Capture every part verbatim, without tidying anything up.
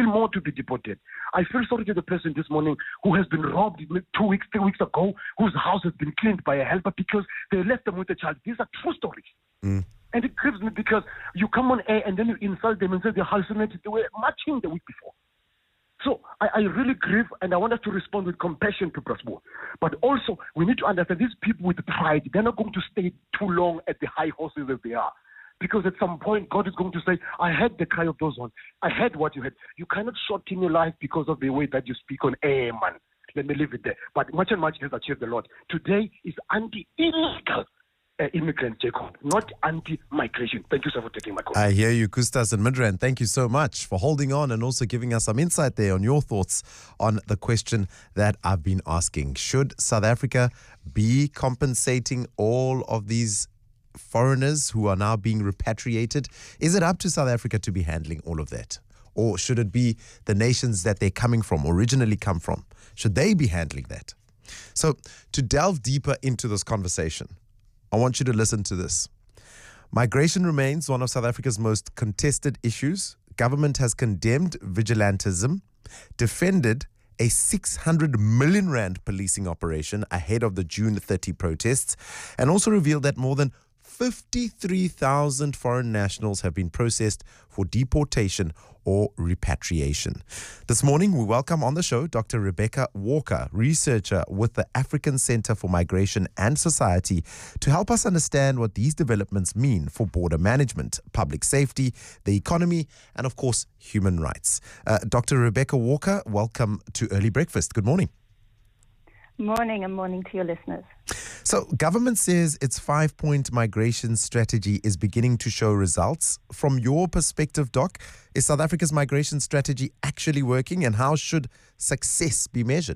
still more to be deported. I feel sorry to the person this morning who has been robbed two weeks, three weeks ago, whose house has been cleaned by a helper because they left them with a child. These are true stories. Mm. And it grieves me because you come on air and then you insult them and say they're hallucinated. They were marching the week before. So I, I really grieve, and I want us to respond with compassion to Brasbourg. But also, we need to understand these people with pride, they're not going to stay too long at the high horses as they are. Because at some point, God is going to say, I heard the cry of those ones. I heard what you heard. You cannot shorten your life because of the way that you speak on air, man. Let me leave it there. But much and much has achieved the Lord. Today is anti-illegal uh, immigrant, Jacob, not anti-migration. Thank you, sir, for taking my call. I hear you, Kustas and Midrand. Thank you so much for holding on and also giving us some insight there on your thoughts on the question that I've been asking. Should South Africa be compensating all of these foreigners who are now being repatriated? Is it up to South Africa to be handling all of that? Or should it be the nations that they're coming from, originally come from? Should they be handling that? So to delve deeper into this conversation, I want you to listen to this. Migration remains one of South Africa's most contested issues. Government has condemned vigilantism, defended a six hundred million rand policing operation ahead of the June thirtieth protests, and also revealed that more than fifty-three thousand foreign nationals have been processed for deportation or repatriation. This morning, we welcome on the show Doctor Rebecca Walker, researcher with the African Center for Migration and Society, to help us understand what these developments mean for border management, public safety, the economy, and of course, human rights. Uh, Doctor Rebecca Walker, welcome to Early Breakfast. Good morning. Morning and morning to your listeners. So, government says its five-point migration strategy is beginning to show results. From your perspective, Doc, is South Africa's migration strategy actually working, and how should success be measured?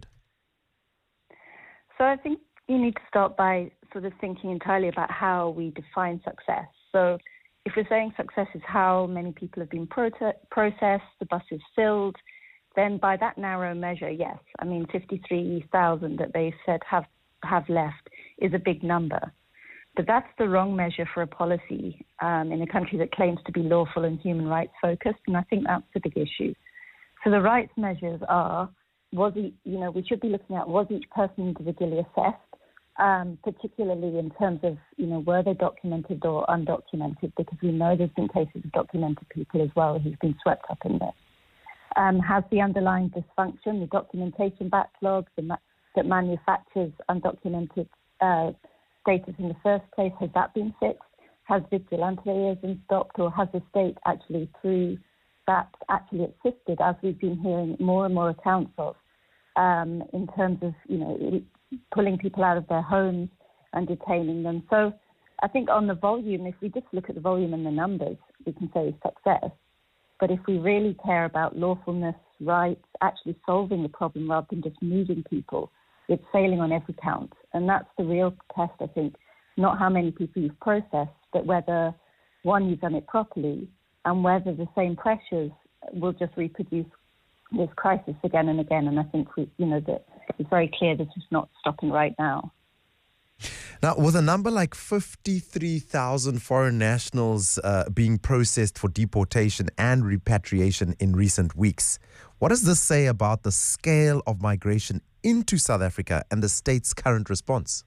So I think you need to start by sort of thinking entirely about how we define success. So if we're saying success is how many people have been prote- processed, the bus is filled, then by that narrow measure, yes. I mean, fifty-three thousand that they said have, have left is a big number. But that's the wrong measure for a policy um, in a country that claims to be lawful and human rights focused, and I think that's the big issue. So the rights measures are, was he, you know, we should be looking at, was each person individually assessed, um, particularly in terms of, you know, were they documented or undocumented, because we know there's been cases of documented people as well who've been swept up in this. Um, has the underlying dysfunction, the documentation backlog the ma- that manufactures undocumented uh, status in the first place, has that been fixed? Has vigilantism stopped, or has the state actually, through that, actually assisted, as we've been hearing more and more accounts of, um, in terms of, you know, pulling people out of their homes and detaining them? So I think on the volume, if we just look at the volume and the numbers, we can say success. But if we really care about lawfulness, rights, actually solving the problem rather than just moving people, it's failing on every count. And that's the real test, I think, not how many people you've processed, but whether, one, you've done it properly, and whether the same pressures will just reproduce this crisis again and again. And I think, we, you know, that it's very clear this is not stopping right now. Now, with a number like fifty-three thousand foreign nationals uh, being processed for deportation and repatriation in recent weeks, what does this say about the scale of migration into South Africa and the state's current response?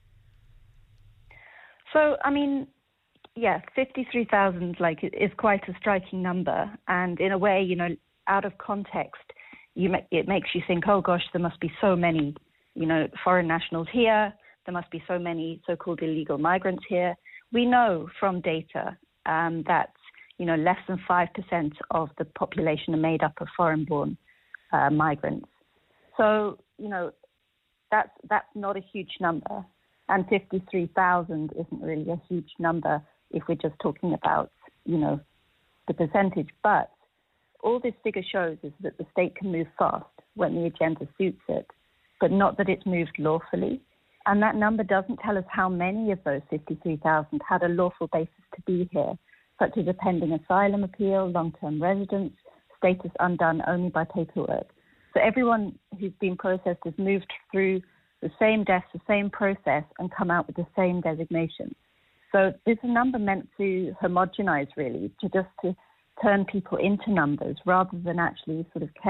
So, I mean, yeah, fifty-three thousand like is quite a striking number, and in a way, you know, out of context, you ma- it makes you think, oh gosh, there must be so many, you know, foreign nationals here. There must be so many so-called illegal migrants here. We know from data um, that, you know, less than five percent of the population are made up of foreign-born uh, migrants. So, you know, that's that's not a huge number, and fifty-three thousand isn't really a huge number if we're just talking about, you know, the percentage. But all this figure shows is that the state can move fast when the agenda suits it, but not that it's moved lawfully. And that number doesn't tell us how many of those fifty-three thousand had a lawful basis to be here, such as a pending asylum appeal, long-term residence, status undone only by paperwork. So everyone who's been processed has moved through the same desk, the same process, and come out with the same designation. So there's a number meant to homogenize, really, to just to turn people into numbers rather than actually sort of